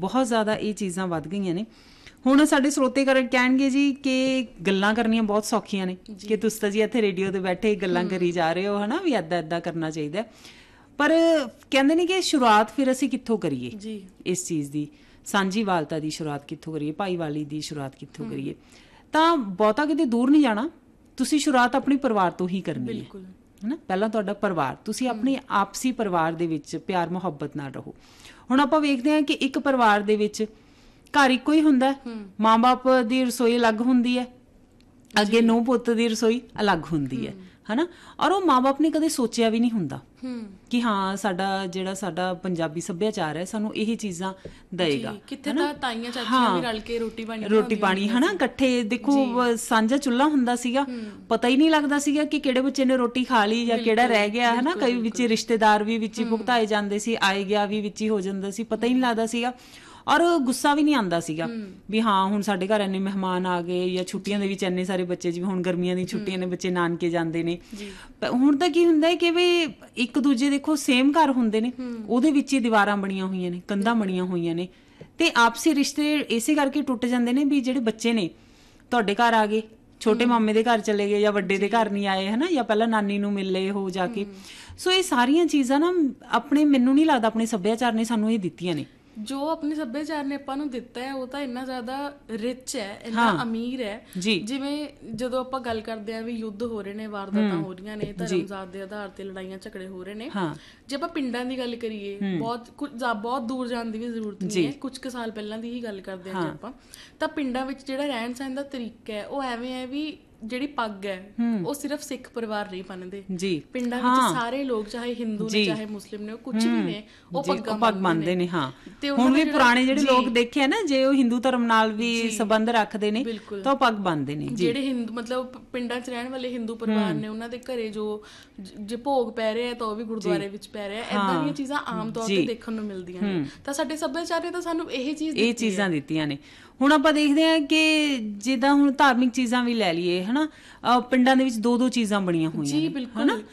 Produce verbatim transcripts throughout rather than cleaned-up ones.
ਬਹੁਤ ਜ਼ਿਆਦਾ ਇਹ ਚੀਜ਼ਾਂ ਵੱਧ ਗਈਆਂ ਨੇ। ਹੁਣ ਸਾਡੇ ਸਰੋਤੇ ਕਰ ਕਹਿਣਗੇ ਜੀ ਕਿ ਗੱਲਾਂ ਕਰਨੀਆਂ ਬਹੁਤ ਸੌਖੀਆਂ ਨੇ, ਕਿ ਤੁਸੀਂ ਤਾਂ ਜੀ ਇੱਥੇ ਰੇਡੀਓ 'ਤੇ ਬੈਠੇ ਗੱਲਾਂ ਕਰੀ ਜਾ ਰਹੇ ਹੋ ਹੈ ਨਾ, ਵੀ ਇੱਦਾਂ ਇੱਦਾਂ ਕਰਨਾ ਚਾਹੀਦਾ। ਪਰ ਕਹਿੰਦੇ ਨੇ ਕਿ ਸ਼ੁਰੂਆਤ ਫਿਰ ਅਸੀਂ ਕਿੱਥੋਂ ਕਰੀਏ ਜੀ ਇਸ ਚੀਜ਼ ਦੀ, ਸਾਂਝੀਵਾਲਤਾ ਦੀ ਸ਼ੁਰੂਆਤ ਕਿੱਥੋਂ ਕਰੀਏ, ਭਾਈਵਾਲੀ ਦੀ ਸ਼ੁਰੂਆਤ ਕਿੱਥੋਂ ਕਰੀਏ। ਤਾਂ ਬਹੁਤਾ ਕਿਤੇ ਦੂਰ ਨਹੀਂ ਜਾਣਾ, ਤੁਸੀਂ ਸ਼ੁਰੂਆਤ ਆਪਣੀ ਪਰਿਵਾਰ ਤੋਂ ਹੀ ਕਰਨੀ ਹੈ ਹੈ ਨਾ। ਪਹਿਲਾਂ ਤੁਹਾਡਾ ਪਰਿਵਾਰ, ਤੁਸੀਂ ਆਪਣੇ ਆਪਸੀ ਪਰਿਵਾਰ ਦੇ ਵਿੱਚ ਪਿਆਰ ਮੁਹੱਬਤ ਨਾਲ ਰਹੋ। ਹੁਣ ਆਪਾਂ ਵੇਖਦੇ ਹਾਂ ਕਿ ਇੱਕ ਪਰਿਵਾਰ ਦੇ ਵਿੱਚ ਘਰ ਇੱਕੋ ਹੀ ਹੁੰਦਾ, ਮਾਂ ਬਾਪ ਦੀ ਰਸੋਈ ਅਲੱਗ ਹੁੰਦੀ ਹੈ, ਅੱਗੇ ਨੂੰਹ ਪੁੱਤ ਦੀ ਰਸੋਈ ਅਲੱਗ ਹੁੰਦੀ ਹੈ ਹੈ ਨਾ। ਔਰ ਉਹ ਮਾਂ ਬਾਪ ਨੇ ਕਦੇ ਸੋਚਿਆ ਵੀ ਨਹੀਂ ਹੁੰਦਾ ਕਿ ਹਾਂ ਸਾਡਾ ਜਿਹੜਾ ਸਾਡਾ ਪੰਜਾਬੀ ਸੱਭਿਆਚਾਰ ਹੈ ਸਾਨੂੰ ਇਹ ਚੀਜ਼ਾਂ ਦਏਗਾ। ਕਿੱਥੇ ਤਾਂ ਤਾਈਆਂ ਚਾਚੀਆਂ ਵੀ ਰਲ ਕੇ ਰੋਟੀ ਪਾਣੀ ਰੋਟੀ ਪਾਣੀ ਹੈ ਨਾ ਇਕੱਠੇ। ਦੇਖੋ ਸਾਂਝਾ ਚੁੱਲ੍ਹਾ ਹੁੰਦਾ ਸੀਗਾ, ਪਤਾ ਹੀ ਨਹੀਂ ਲੱਗਦਾ ਸੀਗਾ ਕਿ ਕਿਹੜੇ ਬੱਚੇ ਨੇ ਰੋਟੀ ਖਾ ਲਈ ਜਾਂ ਕਿਹੜਾ ਰਹਿ ਗਿਆ ਹੈ ਨਾ। ਕਈ ਵਿੱਚ ਰਿਸ਼ਤੇਦਾਰ ਵੀ ਵਿੱਚ ਹੀ ਭੁਗਤਾਏ ਜਾਂਦੇ ਸੀ, ਆਏ ਗਿਆ ਵੀ ਵਿੱਚ ਹੀ ਹੋ ਜਾਂਦਾ ਸੀ, ਪਤਾ ਹੀ ਨਹੀਂ ਲੱਗਦਾ ਸੀਗਾ। ਔਰ ਗੁੱਸਾ ਵੀ ਨਹੀਂ ਆਉਂਦਾ ਸੀਗਾ ਵੀ ਹਾਂ ਹੁਣ ਸਾਡੇ ਘਰ ਇੰਨੇ ਮਹਿਮਾਨ ਆ ਗਏ, ਜਾਂ ਛੁੱਟੀਆਂ ਦੇ ਵਿੱਚ ਇੰਨੇ ਸਾਰੇ ਬੱਚੇ, ਜਿਵੇਂ ਹੁਣ ਗਰਮੀਆਂ ਦੀਆਂ ਛੁੱਟੀਆਂ ਨੇ ਬੱਚੇ ਨਾਨਕੇ ਜਾਂਦੇ ਨੇ। ਹੁਣ ਤਾਂ ਕੀ ਹੁੰਦਾ ਹੈ ਕਿ ਵੀ ਇੱਕ ਦੂਜੇ ਦੇਖੋ ਸੇਮ ਘਰ ਹੁੰਦੇ ਨੇ, ਉਹਦੇ ਵਿੱਚ ਹੀ ਦੀਵਾਰਾਂ ਬਣੀਆਂ ਹੋਈਆਂ ਨੇ, ਕੰਧਾਂ ਬਣੀਆਂ ਹੋਈਆਂ ਨੇ, ਤੇ ਆਪਸੀ ਰਿਸ਼ਤੇ ਇਸੇ ਕਰਕੇ ਟੁੱਟ ਜਾਂਦੇ ਨੇ ਵੀ ਜਿਹੜੇ ਬੱਚੇ ਨੇ ਤੁਹਾਡੇ ਘਰ ਆ ਗਏ, ਛੋਟੇ ਮਾਮੇ ਦੇ ਘਰ ਚਲੇ ਗਏ ਜਾਂ ਵੱਡੇ ਦੇ ਘਰ ਨਹੀਂ ਆਏ ਹੈ ਨਾ, ਜਾਂ ਪਹਿਲਾਂ ਨਾਨੀ ਨੂੰ ਮਿਲ ਲਏ ਹੋ ਜਾ ਕੇ। ਸੋ ਇਹ ਸਾਰੀਆਂ ਚੀਜ਼ਾਂ ਨਾ ਆਪਣੇ, ਮੈਨੂੰ ਨਹੀਂ ਲੱਗਦਾ ਆਪਣੇ ਸੱਭਿਆਚਾਰ ਨੇ ਸਾਨੂੰ ਇਹ ਦਿੱਤੀਆਂ ਨੇ। ਜੋ ਆਪਣੇ ਸੱਭਿਆਚਾਰ ਨੇ ਆਪਾਂ ਨੂੰ ਦਿੱਤਾ ਹੈ ਉਹ ਤਾਂ ਇੰਨਾ ਜ਼ਿਆਦਾ ਰਿਚ ਹੈ, ਇੰਨਾ ਅਮੀਰ ਹੈ। ਜਿਵੇਂ ਜਦੋਂ ਆਪਾਂ ਗੱਲ ਕਰਦੇ ਹਾਂ ਵੀ ਯੁੱਧ ਹੋ ਰਹੇ ਨੇ, ਵਾਰਦਾਤਾਂ ਹੋ ਰਹੀਆਂ ਨੇ, ਧਰਮਜ਼ਾਤ ਦੇ ਆਧਾਰ ਤੇ ਲੜਾਈਆਂ ਝਗੜੇ ਹੋ ਰਹੇ ਨੇ, ਜੇ ਆਪਾਂ ਪਿੰਡਾਂ ਦੀ ਗੱਲ ਕਰੀਏ, ਬਹੁਤ ਕੁਝ ਬਹੁਤ ਦੂਰ ਜਾਣ ਦੀ ਵੀ ਜ਼ਰੂਰਤ ਨਹੀਂ ਹੈ, ਕੁਝ ਕੁ ਸਾਲ ਪਹਿਲਾਂ ਦੀ ਹੀ ਗੱਲ ਕਰਦੇ ਹਾਂ ਜੇ ਆਪਾਂ, ਤਾਂ ਪਿੰਡਾਂ ਵਿੱਚ ਜਿਹੜਾ ਰਹਿਣ ਸਹਿਣ ਦਾ ਤਰੀਕਾ ਹੈ ਉਹ ਐਵੇਂ ਹੈ ਵੀ ਜਿਹੜੀ ਪੱਗ ਹੈ ਉਹ ਸਿਰਫ ਸਿੱਖ ਪਰਿਵਾਰ ਨਹੀਂ ਬੰਨ੍ਹਦੇ, ਪਿੰਡਾਂ ਵਿੱਚ ਸਾਰੇ ਲੋਕ ਚਾਹੇ ਹਿੰਦੂ ਨੇ ਚਾਹੇ ਮੁਸਲਿਮ ਨੇ, ਉਹ ਕੁਝ ਵੀ ਨੇ, ਉਹ ਪੱਗ ਬੰਨ੍ਹਦੇ ਨੇ। ਹਾਂ, ਹੁਣ ਵੀ ਪੁਰਾਣੇ ਜਿਹੜੇ ਲੋਕ ਦੇਖੇ ਨਾ, ਜੇ ਉਹ ਹਿੰਦੂ ਧਰਮ ਨਾਲ ਵੀ ਸੰਬੰਧ ਰੱਖਦੇ ਨੇ ਤਾਂ ਉਹ ਪੱਗ ਬੰਨ੍ਹਦੇ ਨੇ। ਜਿਹੜੇ ਹਿੰਦੂ ਮਤਲਬ ਪਿੰਡਾਂ 'ਚ ਰਹਿਣ ਵਾਲੇ ਹਿੰਦੂ ਪਰਿਵਾਰ ਨੇ, ਉਹਨਾਂ ਦੇ ਘਰੇ ਜੋ ਜੇ ਭੋਗ ਪੈ ਰਿਹਾ ਤਾਂ ਉਹ ਵੀ ਗੁਰਦੁਆਰੇ ਵਿੱਚ ਪੈ ਰਿਹਾ, ਏਦਾਂ ਦੀਆਂ ਚੀਜ਼ਾਂ ਆਮ ਤੌਰ ਤੇ ਦੇਖਣ ਨੂੰ ਮਿਲਦੀਆਂ ਨੇ। ਤਾਂ ਸਾਡੇ ਸੱਭਿਆਚਾਰ ਨੇ ਤਾਂ ਸਾਨੂੰ ਇਹ ਚੀਜ਼ ਇਹ ਚੀਜ਼ਾਂ ਦਿੱਤੀਆਂ ਨੇ। ਹੁਣ ਆਪਾਂ ਦੇਖਦੇ ਹਾਂ ਕਿ ਜਿੱਦਾਂ ਹੁਣ ਧਾਰਮਿਕ ਚੀਜ਼ਾਂ ਵੀ ਲੈ ਲਈਏ ਹੈ ਨਾ, ਪਿੰਡਾਂ ਦੇ ਵਿੱਚ ਦੋ ਦੋ ਚੀਜ਼ਾਂ ਬਣੀਆਂ ਹੋਈਆਂ ਨੇ ਹੈ ਨਾ,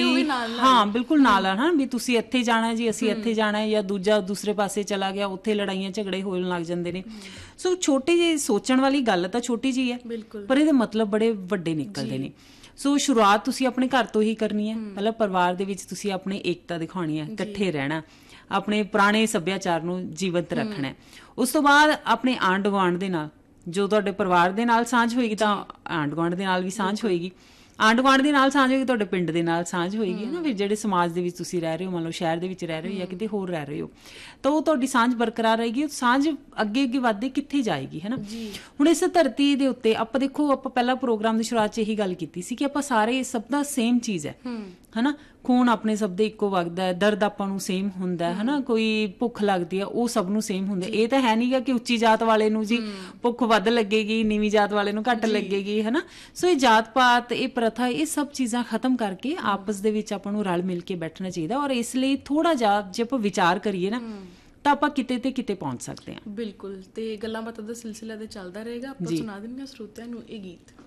ਹਾਂ ਬਿਲਕੁਲ ਨਾਲ ਹਾਂ ਵੀ ਤੁਸੀਂ ਇੱਥੇ ਜਾਣਾ ਜੀ, ਅਸੀਂ ਇੱਥੇ ਜਾਣਾ, ਜਾਂ ਦੂਜਾ ਦੂਸਰੇ ਪਾਸੇ ਚਲਾ ਗਿਆ, ਉੱਥੇ ਲੜਾਈਆਂ ਝਗੜੇ ਹੋਣ ਲੱਗ ਜਾਂਦੇ ਨੇ। ਸੋ ਛੋਟੀ ਜਿਹੀ ਸੋਚਣ ਵਾਲੀ ਗੱਲ ਤਾਂ ਛੋਟੀ ਜਿਹੀ ਹੈ, ਪਰ ਇਹਦੇ ਮਤਲਬ ਬੜੇ ਵੱਡੇ ਨਿਕਲਦੇ ਨੇ। ਸੋ ਸ਼ੁਰੂਆਤ ਤੁਸੀਂ ਆਪਣੇ ਘਰ ਤੋਂ ਹੀ ਕਰਨੀ ਹੈ। ਪਹਿਲਾਂ ਪਰਿਵਾਰ ਦੇ ਵਿੱਚ ਤੁਸੀਂ ਆਪਣੀ ਏਕਤਾ ਦਿਖਾਉਣੀ ਹੈ, ਇਕੱਠੇ ਰਹਿਣਾ, ਆਪਣੇ ਪੁਰਾਣੇ ਸੱਭਿਆਚਾਰ ਨੂੰ ਜੀਵੰਤ ਰੱਖਣਾ। ਉਸ ਤੋਂ ਬਾਅਦ ਆਪਣੇ ਆਂਢ ਗੁਆਂਢ ਦੇ ਨਾਲ, ਜੋ ਤੁਹਾਡੇ ਪਰਿਵਾਰ ਦੇ ਨਾਲ ਸਾਂਝ ਹੋਏਗੀ ਤਾਂ ਆਂਢ ਗੁਆਂਢ ਦੇ ਨਾਲ ਵੀ ਸਾਂਝ ਹੋਏਗੀ, ਆਂਢ ਗੁਆਂਢ ਦੇ ਨਾਲ ਸਾਂਝ ਹੋਏਗੀ, ਤੁਹਾਡੇ ਪਿੰਡ ਦੇ ਨਾਲ ਸਾਂਝ ਹੋਏਗੀ ਹੈ ਨਾ। ਵੀ ਜਿਹੜੇ ਸਮਾਜ ਦੇ ਵਿੱਚ ਤੁਸੀਂ ਰਹਿ ਰਹੇ ਹੋ, ਮੰਨ ਲਓ ਸ਼ਹਿਰ ਦੇ ਵਿੱਚ ਰਹਿ ਰਹੇ ਹੋ ਜਾਂ ਕਿਤੇ ਹੋਰ ਰਹਿ ਰਹੇ ਹੋ, ਤਾਂ ਉਹ ਤੁਹਾਡੀ ਸਾਂਝ ਬਰਕਰਾਰ ਰਹੇਗੀ। ਸਾਂਝ ਅੱਗੇ ਅੱਗੇ ਵੱਧਦੇ ਕਿੱਥੇ ਜਾਏਗੀ ਹੈ ਨਾ। ਹੁਣ ਇਸ ਧਰਤੀ ਦੇ ਉੱਤੇ ਆਪਾਂ ਦੇਖੋ, ਆਪਾਂ ਪਹਿਲਾਂ ਪ੍ਰੋਗਰਾਮ ਦੀ ਸ਼ੁਰੂਆਤ 'ਚ ਇਹੀ ਗੱਲ ਕੀਤੀ ਸੀ ਕਿ ਆਪਾਂ ਸਾਰੇ ਸਭ ਦਾ ਸੇਮ ਚੀਜ਼ ਹੈ ਹੈ ਨਾ। ਖੂਨ ਆਪਣੇ ਸਭ ਦੇ ਇੱਕੋ ਵਗਦਾ ਹੈ, ਦਰਦ ਆਪਾਂ ਨੂੰ ਸੇਮ ਹੁੰਦਾ ਹੈ ਨਾ, ਕੋਈ ਭੁੱਖ ਲੱਗਦੀ ਆ ਉਹ ਸਭ ਨੂੰ ਸੇਮ ਹੁੰਦਾ। ਇਹ ਤਾਂ ਹੈ ਨਹੀਂ ਗਾ ਕਿ ਉੱਚੀ ਜਾਤ ਵਾਲੇ ਨੂੰ ਜੀ ਭੁੱਖ ਵੱਧ ਲੱਗੇਗੀ, ਨੀਵੀਂ ਜਾਤ ਵਾਲੇ ਨੂੰ ਘੱਟ ਲੱਗੇਗੀ ਹੈ ਨਾ। ਸੋ ਇਹ ਜਾਤ ਪਾਤ, ਇਹ ਪ੍ਰਥਾ, ਇਹ ਸਭ ਚੀਜ਼ਾਂ ਖਤਮ ਕਰਕੇ ਆਪਸ ਦੇ ਵਿੱਚ ਆਪਾਂ ਨੂੰ ਰਲ ਮਿਲ ਕੇ ਬੈਠਣਾ ਚਾਹੀਦਾ। ਔਰ ਇਸ ਲਈ ਥੋੜਾ ਜਿਹਾ ਜੇ ਆਪਾਂ ਵਿਚਾਰ ਕਰੀਏ ਨਾ ਤਾਂ ਆਪਾਂ ਕਿਤੇ ਤੇ ਕਿਤੇ ਪਹੁੰਚ ਸਕਦੇ ਹਾਂ। ਬਿਲਕੁਲ। ਤੇ ਗੱਲਾਂ ਬਾਤਾਂ ਦਾ ਸਿਲਸਿਲਾ ਤੇ ਚੱਲਦਾ ਰਹੇਗਾ। ਆਪਾਂ ਸੁਣਾ ਦਿੰਦੇ ਹਾਂ ਸਰੋਤਿਆਂ ਨੂੰ ਇਹ ਗੀਤ।